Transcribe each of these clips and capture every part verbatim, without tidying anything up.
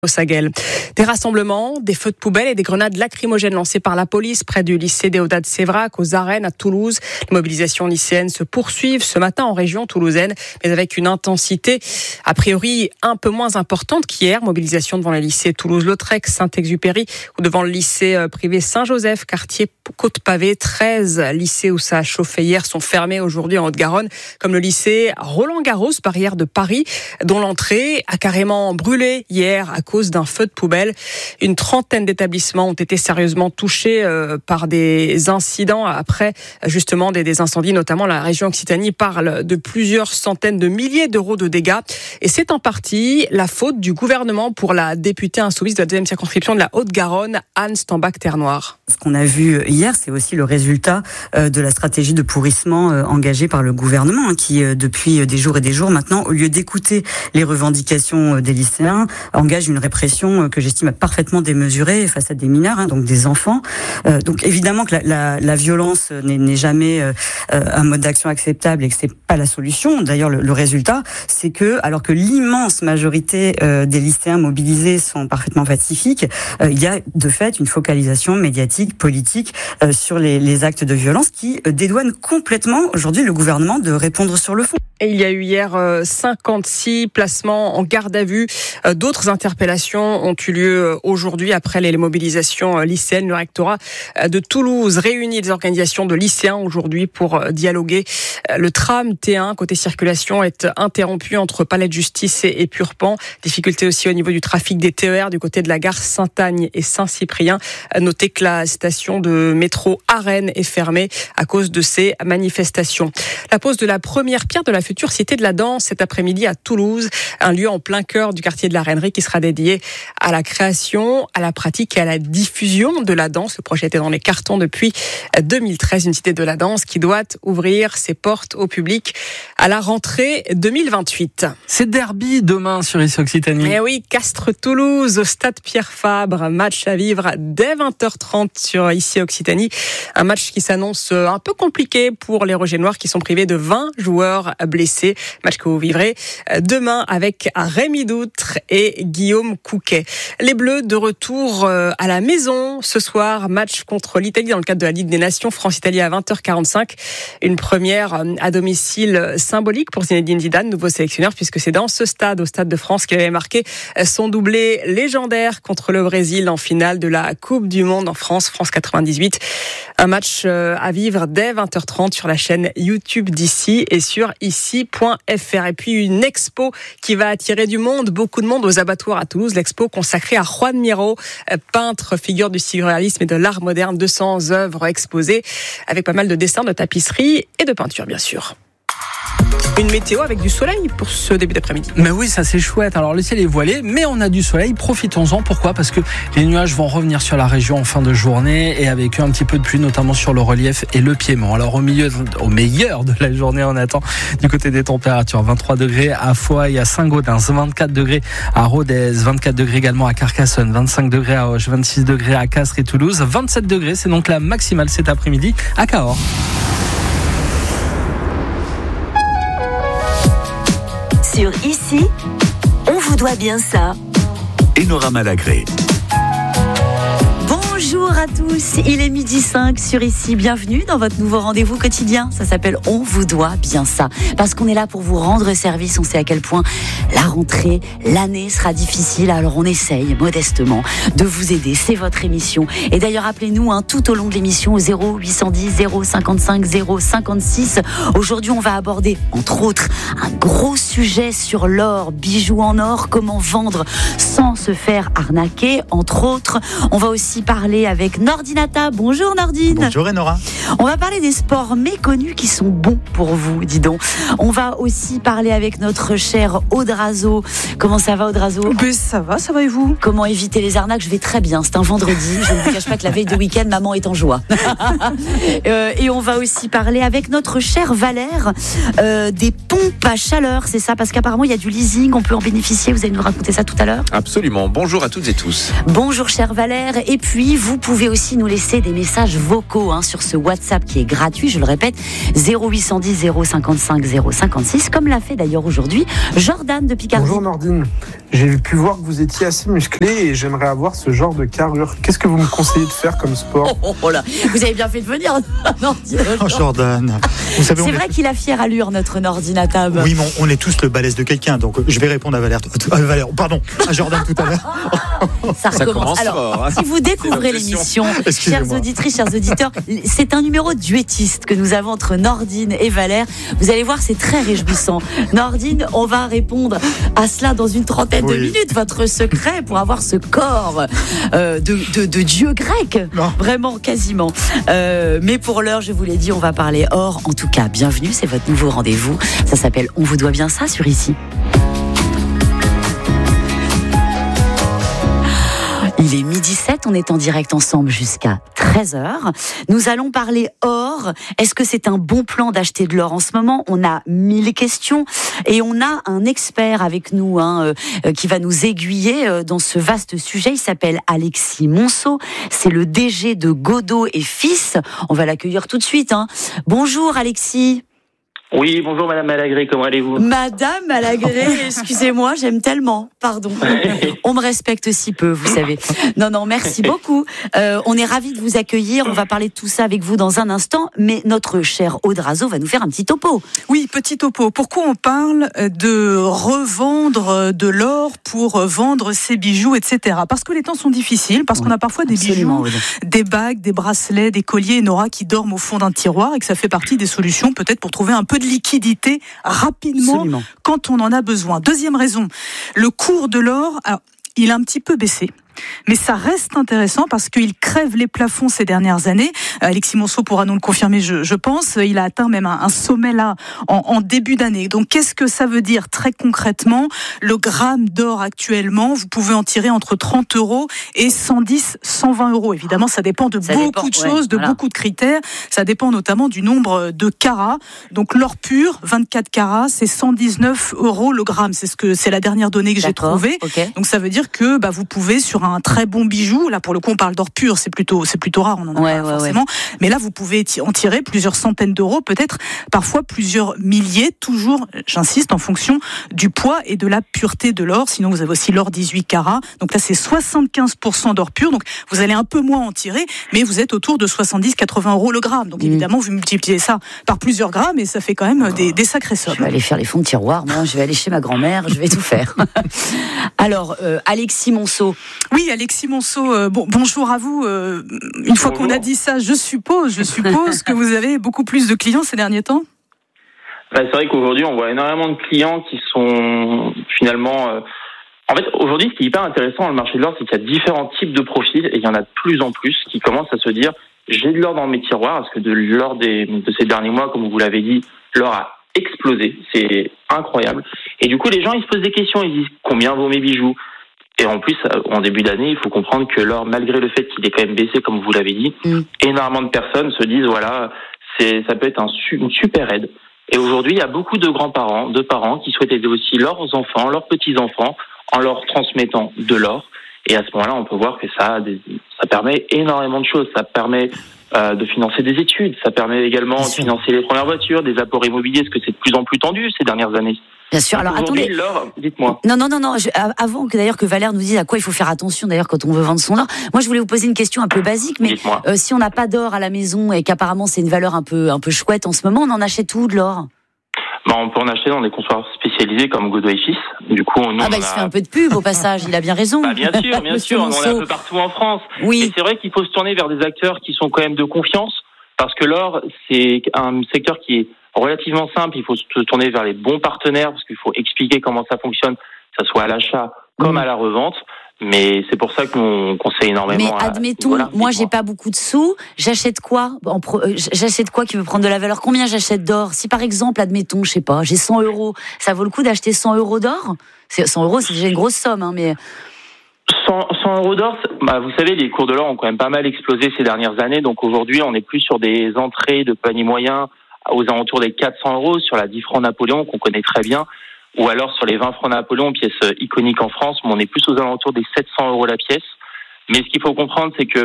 Au Saguel. Des rassemblements, des feux de poubelle et des grenades lacrymogènes lancées par la police près du lycée Déodat de Séverac aux Arènes à Toulouse. Les mobilisations lycéennes se poursuivent ce matin en région toulousaine, mais avec une intensité a priori un peu moins importante qu'hier. Mobilisation devant les lycées Toulouse-Lautrec, Saint-Exupéry ou devant le lycée privé Saint-Joseph, quartier Côte-Pavée. treize lycées où ça a chauffé hier sont fermés aujourd'hui en Haute-Garonne, comme le lycée Roland-Garros, barrière de Paris, dont l'entrée a carrément brûlé hier à cause d'un feu de poubelle. Une trentaine d'établissements ont été sérieusement touchés euh, par des incidents après justement des, des incendies, notamment la région Occitanie parle de plusieurs centaines de milliers d'euros de dégâts. Et c'est en partie la faute du gouvernement pour la députée insoumise de la deuxième circonscription de la Haute-Garonne, Anne Stambach-Ternoir. Ce qu'on a vu hier, c'est aussi le résultat de la stratégie de pourrissement engagée par le gouvernement, qui depuis des jours et des jours maintenant, au lieu d'écouter les revendications des lycéens, engage une répression que j'estime parfaitement démesurée face à des mineurs, hein, donc des enfants. Euh, donc évidemment que la, la, la violence n'est, n'est jamais euh, un mode d'action acceptable et que c'est pas la solution. D'ailleurs, le, le résultat, c'est que alors que l'immense majorité euh, des lycéens mobilisés sont parfaitement pacifiques, euh, il y a de fait une focalisation médiatique, politique euh, sur les, les actes de violence qui euh, dédouanent complètement aujourd'hui le gouvernement de répondre sur le fond. Et il y a eu hier euh, cinquante-six placements en garde à vue. Euh, d'autres interpellations ont eu lieu aujourd'hui après les mobilisations lycéennes. Le rectorat de Toulouse réunit des organisations de lycéens aujourd'hui pour dialoguer. Le tram T un côté circulation est interrompu entre Palais de Justice et Purpan. Difficulté aussi au niveau du trafic des T E R du côté de la gare Sainte-Agne et Saint-Cyprien. Notez que la station de métro Arène est fermée à cause de ces manifestations. La pose de la première pierre de la future cité de la danse cet après-midi à Toulouse, un lieu en plein cœur du quartier de la Reinerie qui sera dédié à la création, à la pratique et à la diffusion de la danse. Le projet était dans les cartons depuis deux mille treize, une cité de la danse qui doit ouvrir ses portes au public à la rentrée deux mille vingt-huit. C'est derby demain sur Ici Occitanie. Eh oui, Castres-Toulouse au stade Pierre-Fabre, match à vivre dès vingt heures trente sur Ici Occitanie. Un match qui s'annonce un peu compliqué pour les Rouges et Noirs qui sont privés de vingt joueurs blessés. Match que vous vivrez demain avec Rémi Doutre et Guillaume Couquet. Les Bleus de retour à la maison ce soir, match contre l'Italie dans le cadre de la Ligue des Nations, France-Italie à vingt heures quarante-cinq. Une première à domicile symbolique pour Zinedine Zidane, nouveau sélectionneur, puisque c'est dans ce stade, au Stade de France, qu'il avait marqué son doublé légendaire contre le Brésil en finale de la Coupe du Monde en France, France quatre-vingt-dix-huit. Un match à vivre dès vingt heures trente sur la chaîne YouTube d'Ici et sur ici point f r. Et puis une expo qui va attirer du monde, beaucoup de monde aux abattoirs à Toulouse, l'expo consacrée à Juan Miró, peintre, figure du surréalisme et de l'art moderne, deux cents œuvres exposées avec pas mal de dessins, de tapisseries et de peintures bien sûr. Une météo avec du soleil pour ce début d'après-midi. Mais oui, ça c'est chouette. Alors le ciel est voilé, mais on a du soleil. Profitons-en. Pourquoi ? Parce que les nuages vont revenir sur la région en fin de journée et avec eux un petit peu de pluie, notamment sur le relief et le Piémont. Alors au milieu, au meilleur de la journée, on attend du côté des températures vingt-trois degrés à Foix et à Saint-Gaudens, vingt-quatre degrés à Rodez, vingt-quatre degrés également à Carcassonne, vingt-cinq degrés à Auch, vingt-six degrés à Castres et Toulouse, vingt-sept degrés. C'est donc la maximale cet après-midi à Cahors. Sur Ici, on vous doit bien ça. Enora Malagré. Bonjour à tous, il est midi cinq sur Ici, bienvenue dans votre nouveau rendez-vous quotidien. Ça s'appelle On vous doit bien ça, parce qu'on est là pour vous rendre service. On sait à quel point la rentrée, l'année sera difficile, alors on essaye modestement de vous aider. C'est votre émission. Et d'ailleurs, appelez-nous hein, tout au long de l'émission au zéro huit cent dix zéro cinquante-cinq zéro cinquante-six. Aujourd'hui, on va aborder, entre autres, un gros sujet sur l'or, bijoux en or, comment vendre sans se faire arnaquer, entre autres. On va aussi parler avec Nordinata. Bonjour Nordine. Bonjour Enora. On va parler des sports méconnus qui sont bons pour vous, dis donc. On va aussi parler avec notre cher Audrazo. Comment ça va Audrazo ? Ben, ça va, ça va et vous ? Comment éviter les arnaques ? Je vais très bien, c'est un vendredi. Je ne vous cache pas que la veille de week-end, maman est en joie. euh, et on va aussi parler avec notre cher Valère euh, des pompes à chaleur, c'est ça ? Parce qu'apparemment il y a du leasing, on peut en bénéficier. Vous allez nous raconter ça tout à l'heure ? Absolument. Bonjour à toutes et tous. Bonjour cher Valère. Et puis vous pouvez pouvez aussi nous laisser des messages vocaux hein, sur ce WhatsApp qui est gratuit, je le répète, zéro huit cent dix zéro cinquante-cinq zéro cinquante-six, comme l'a fait d'ailleurs aujourd'hui Jordan de Picardie. Bonjour Nordine, j'ai pu voir que vous étiez assez musclé et j'aimerais avoir ce genre de carrure. Qu'est-ce que vous me conseillez de faire comme sport ? Oh, oh, oh là, vous avez bien fait de venir, Nordine. Oh Jordan, vous savez, c'est on vrai est... qu'il a fière allure notre Nordine à table. Oui, mais on est tous le balèze de quelqu'un, donc je vais répondre à Valère, à Valère pardon, à Jordan tout à l'heure. Ça recommence. Ça commence Alors, fort, hein. Si vous découvrez l'émission, chères auditrices, chers auditeurs, c'est un numéro duettiste que nous avons entre Nordine et Valère. Vous allez voir, c'est très réjouissant. Nordine, on va répondre à cela dans une trentaine oui. de minutes. Votre secret pour avoir ce corps euh, de, de, de dieu grec, non. Vraiment, quasiment. Euh, mais pour l'heure, je vous l'ai dit, on va parler or. En tout cas, bienvenue, c'est votre nouveau rendez-vous. Ça s'appelle On vous doit bien ça sur Ici. Il est midi sept, on est en direct ensemble jusqu'à treize heures. Nous allons parler or. Est-ce que c'est un bon plan d'acheter de l'or en ce moment ? On a mille questions et on a un expert avec nous hein, euh, qui va nous aiguiller euh, dans ce vaste sujet. Il s'appelle Alexis Monceau. C'est le D G de Godot et Fils. On va l'accueillir tout de suite. Hein. Bonjour Alexis. Oui, bonjour Madame Malagré, comment allez-vous ? Madame Malagré, excusez-moi, j'aime tellement, pardon. On me respecte si peu, vous savez. Non, non, merci beaucoup. Euh, on est ravis de vous accueillir, on va parler de tout ça avec vous dans un instant, mais notre cher Aude Razeau va nous faire un petit topo. Oui, petit topo. Pourquoi on parle de revendre de l'or pour vendre ses bijoux, et cetera. Parce que les temps sont difficiles, parce oui, qu'on a parfois des bijoux, oui. des bagues, des bracelets, des colliers, Nora, qui dorment au fond d'un tiroir et que ça fait partie des solutions peut-être pour trouver un peu de liquidité rapidement Absolument. Quand on en a besoin. Deuxième raison, le cours de l'or, alors, il a un petit peu baissé. Mais ça reste intéressant parce qu'il crève les plafonds ces dernières années. Alexis Monceau pourra nous le confirmer, je, je pense. Il a atteint même un, un sommet là en, en début d'année. Donc qu'est-ce que ça veut dire très concrètement ? Le gramme d'or actuellement, vous pouvez en tirer entre trente euros et cent dix, cent vingt euros. Évidemment, ça dépend de ça beaucoup dépend, de choses, ouais, de voilà. beaucoup de critères. Ça dépend notamment du nombre de carats. Donc l'or pur, vingt-quatre carats, c'est cent dix-neuf euros le gramme. C'est ce que c'est la dernière donnée que D'accord, j'ai trouvée. Okay. Donc ça veut dire que bah, vous pouvez sur un très bon bijou, là pour le coup on parle d'or pur, c'est plutôt c'est plutôt rare, on en a ouais, pas ouais, forcément, ouais. mais là vous pouvez en tirer plusieurs centaines d'euros, peut-être parfois plusieurs milliers, toujours, j'insiste, en fonction du poids et de la pureté de l'or. Sinon vous avez aussi l'or dix-huit carats, donc là c'est soixante-quinze pour cent d'or pur, donc vous allez un peu moins en tirer, mais vous êtes autour de soixante-dix à quatre-vingts euros le gramme, donc mmh. évidemment vous multipliez ça par plusieurs grammes et ça fait quand même des, des sacrées sommes. Je vais aller faire les fonds de tiroir, moi je vais aller chez ma grand-mère, je vais tout faire. Alors euh, Alexis Monceau. Oui, Alexis Monceau, euh, bon, bonjour à vous. Euh, une fois bonjour. Qu'on a dit ça, je suppose, je suppose que vous avez beaucoup plus de clients ces derniers temps. Bah, c'est vrai qu'aujourd'hui, on voit énormément de clients qui sont finalement... Euh... En fait, aujourd'hui, ce qui est hyper intéressant dans le marché de l'or, c'est qu'il y a différents types de profils et il y en a de plus en plus qui commencent à se dire « j'ai de l'or dans mes tiroirs » parce que de l'or des, de ces derniers mois, comme vous l'avez dit, l'or a explosé. C'est incroyable. Et du coup, les gens, ils se posent des questions. Ils disent « combien vaut mes bijoux ?» Et en plus, en début d'année, il faut comprendre que l'or, malgré le fait qu'il est quand même baissé, comme vous l'avez dit, mmh. énormément de personnes se disent, voilà, c'est, ça peut être un, une super aide. Et aujourd'hui, il y a beaucoup de grands-parents, de parents qui souhaitent aider aussi leurs enfants, leurs petits-enfants, en leur transmettant de l'or. Et à ce moment-là, on peut voir que ça, des, ça permet énormément de choses. Ça permet euh, de financer des études, ça permet également Bien de sûr. financer les premières voitures, des apports immobiliers, parce que c'est de plus en plus tendu ces dernières années. Bien sûr. Alors attendez. L'or, dites-moi. Non, non, non, non. Je, avant que d'ailleurs que Valère nous dise à quoi il faut faire attention d'ailleurs quand on veut vendre son or. Moi, je voulais vous poser une question un peu basique, mais euh, si on n'a pas d'or à la maison et qu'apparemment c'est une valeur un peu, un peu chouette en ce moment, on en achète où de l'or ? Bah, on peut en acheter dans des comptoirs spécialisés comme Godot et Fils. Du coup, nous, ah bah on il a... se fait un peu de pub au passage. Il a bien raison. Bah, bien sûr, bien sûr. On est un peu partout en France. Oui. Et c'est vrai qu'il faut se tourner vers des acteurs qui sont quand même de confiance, parce que l'or, c'est un secteur qui est relativement simple. Il faut se tourner vers les bons partenaires parce qu'il faut expliquer comment ça fonctionne, que ce soit à l'achat comme mmh. à la revente. Mais c'est pour ça qu'on conseille énormément. Mais admettons, à... voilà, moi j'ai pas beaucoup de sous, j'achète quoi en pro... J'achète quoi qui veut prendre de la valeur ? Combien j'achète d'or ? Si par exemple, admettons, je sais pas, j'ai cent euros, ça vaut le coup d'acheter cent euros d'or ? cent euros, c'est déjà une grosse somme, hein, mais... cent, cent euros d'or, bah, vous savez, les cours de l'or ont quand même pas mal explosé ces dernières années. Donc aujourd'hui, on est plus sur des entrées de panier moyen aux alentours des quatre cents euros sur la dix francs Napoléon qu'on connaît très bien. Ou alors sur les vingt francs Napoléon, pièce iconique en France, mais on est plus aux alentours des sept cents euros la pièce. Mais ce qu'il faut comprendre, c'est que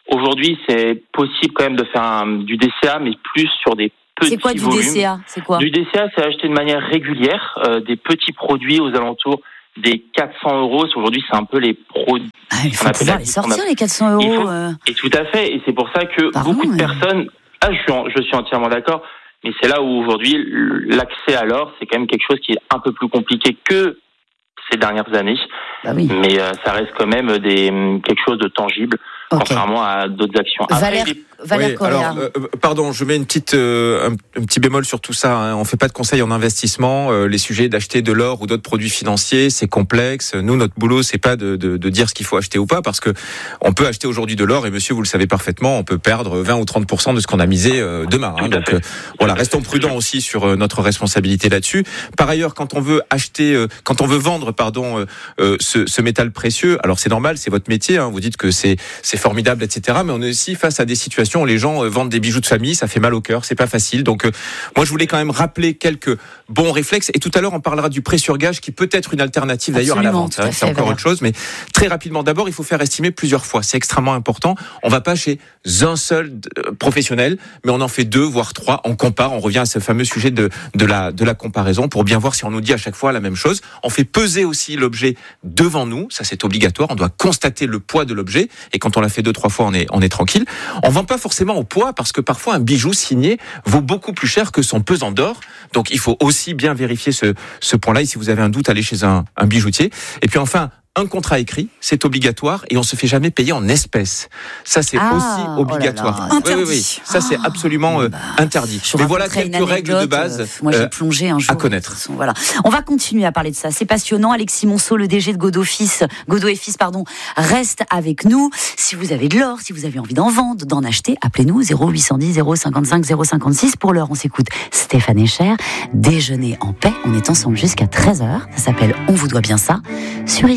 aujourd'hui, c'est possible quand même de faire un, du D C A, mais plus sur des petits C'est quoi du volumes. D C A? C'est quoi? Du D C A, c'est acheter de manière régulière euh, des petits produits aux alentours des quatre cents euros. Aujourd'hui, c'est un peu les produits. Ah, il faut pouvoir les sortir, a... les quatre cents euros. Faut... Euh... Et tout à fait. Et c'est pour ça que Pardon, beaucoup de mais... personnes. Ah, je suis, en... je suis entièrement d'accord. Mais c'est là où aujourd'hui, l'accès à l'or, c'est quand même quelque chose qui est un peu plus compliqué que ces dernières années. Bah oui. Mais euh, ça reste quand même des, quelque chose de tangible, okay. contrairement à d'autres actions. Après, Valère, les... Valère oui, alors, euh, pardon, je mets une petite, euh, un, un petit bémol sur tout ça. Hein. On fait pas de conseils en investissement. Euh, les sujets d'acheter de l'or ou d'autres produits financiers, c'est complexe. Nous, notre boulot, c'est pas de, de, de dire ce qu'il faut acheter ou pas, parce que on peut acheter aujourd'hui de l'or et monsieur, vous le savez parfaitement, on peut perdre vingt ou trente pour cent de ce qu'on a misé euh, demain. Hein. Donc euh, voilà, restons prudents aussi sur euh, notre responsabilité là-dessus. Par ailleurs, quand on veut acheter, euh, quand on veut vendre, pardon, euh, euh, ce, ce métal précieux, alors c'est normal, c'est votre métier. Hein, vous dites que c'est, c'est formidable, et cetera. Mais on est aussi face à des situations où les gens euh, vendent des bijoux de famille, ça fait mal au cœur, c'est pas facile. Donc euh, moi je voulais quand même rappeler quelques bons réflexes. Et tout à l'heure on parlera du prêt sur gage qui peut être une alternative d'ailleurs Absolument, à la vente. Hein, c'est encore autre chose, mais très rapidement. D'abord il faut faire estimer plusieurs fois. C'est extrêmement important. On va pas chez un seul euh, professionnel, mais on en fait deux voire trois. On compare, on revient à ce fameux sujet de de la de la comparaison pour bien voir si on nous dit à chaque fois la même chose. On fait peser aussi l'objet devant nous, ça c'est obligatoire. On doit constater le poids de l'objet et quand on l'a fait deux trois fois, on est on est tranquille. On vend pas forcément au poids parce que parfois un bijou signé vaut beaucoup plus cher que son pesant d'or. Donc il faut aussi bien vérifier ce ce point-là. Et si vous avez un doute, allez chez un un bijoutier. Et puis enfin, un contrat écrit, c'est obligatoire et on se fait jamais payer en espèces. Ça, c'est ah, aussi obligatoire. Oh là là. Interdit. Oui, oui, oui. Ça, c'est absolument euh, bah, interdit. Je Mais voilà quelques règles de base euh, moi, j'ai plongé un jour, à connaître. Façon, voilà. On va continuer à parler de ça. C'est passionnant. Alexis Monceau, le D G de Godot Fils, Godot et Fils, pardon, reste avec nous. Si vous avez de l'or, si vous avez envie d'en vendre, d'en acheter, appelez-nous zéro huit cent dix zéro cinquante-cinq zéro cinquante-six. Pour l'heure, on s'écoute Stéphane Echer. Déjeuner en paix. On est ensemble jusqu'à treize heures. Ça s'appelle On vous doit bien ça. Sur